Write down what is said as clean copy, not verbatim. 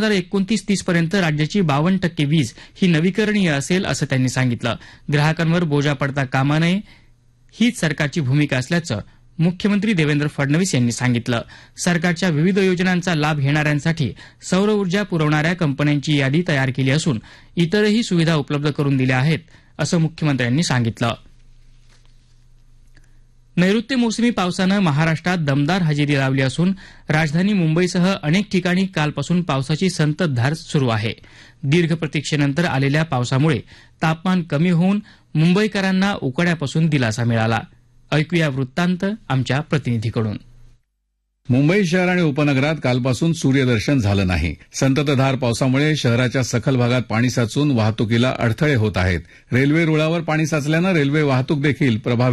2029-30 पर्यंत राज्याची 52% वीज ही नवीकरणीय असेल असं त्यांनी सांगितलं. ग्राहकांवर बोजा पडता कामा नये हीच सरकारची भूमिका असल्याचं मुख्यमंत्री देवेंद्र फडणवीस यांनी सांगितलं. सरकारच्या विविध योजनांचा लाभ घेणाऱ्यांसाठी सौर ऊर्जा पुरवणाऱ्या कंपन्यांची यादी तयार केली असून इतरही सुविधा उपलब्ध करून दिल्या आहेत असं मुख्यमंत्र्यांनी सांगितलं. नैऋत्य मोसमी पावसानं महाराष्ट्रात दमदार हजेरी लावली असून राजधानी मुंबईसह अनेक ठिकाणी कालपासून पावसाची संततधार सुरू आहे. दीर्घ प्रतीक्षेनंतर आलेल्या पावसामुळे तापमान कमी होऊन मुंबईकरांना उकाड्यापासून दिलासा मिळाला. ऐकूया वृत्तांत आमच्या प्रतिनिधीकडून. मुंबई शहर आणि उपनगरात कालपासून सूर्यदर्शन झालं नाही. संततधार पावसामुळे शहराच्या सखल भागात पाणी साचून वाहतुकीला अडथळे होत आहेत. रेल्वे रुळावर पाणी साचल्यानं रेल्वे वाहतूक देखील प्रभावित